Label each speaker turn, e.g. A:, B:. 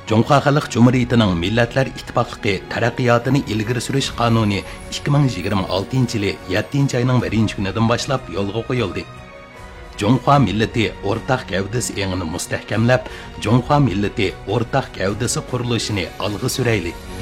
A: Cumhuriyet Halk Cumhuriyeti'nin Milletler İttifaqlığı taraqqiyotini ilgari surish qonuni 2026 yili 7 ayning 1 kunidan boshlab yo'lga qo'yildi. Cumhuriyet milleti o'rtaq gavdasi engini mustahkamlab, Cumhuriyet milleti o'rtaq gavdasi qurilishini olg'a surayli.